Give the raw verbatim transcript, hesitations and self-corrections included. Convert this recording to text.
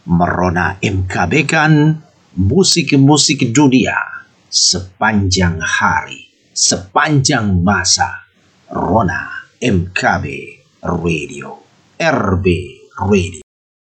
Merona M K B kan musik-musik dunia sepanjang hari, sepanjang masa. Rona M K B Radio, R B Radio.